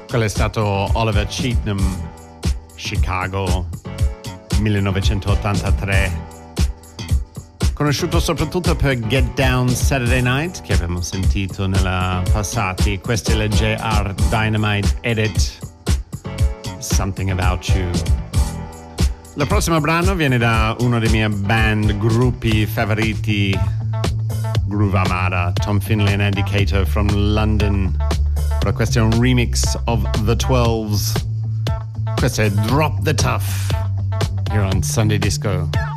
Quello è stato Oliver Cheatham, Chicago, 1983. Conosciuto soprattutto per Get Down Saturday Night, che abbiamo sentito nella passati. Questo è il JR Dynamite Edit, Something About You. Il prossimo brano viene da uno dei miei band gruppi favoriti, Groove Armada, Tom Finlay and Andy Cato from London. Però questo è un remix of The Twelves. Questo è Drop the Tough, here on Sunday Disco.